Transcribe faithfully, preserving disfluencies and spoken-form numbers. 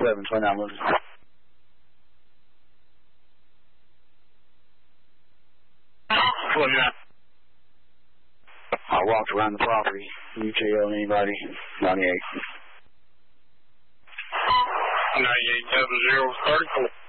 eleven twenty-nine Wilson. twenty-nine. I walked around the property. U T L anybody? ninety-eight. ninety-eight double zero thirty-four.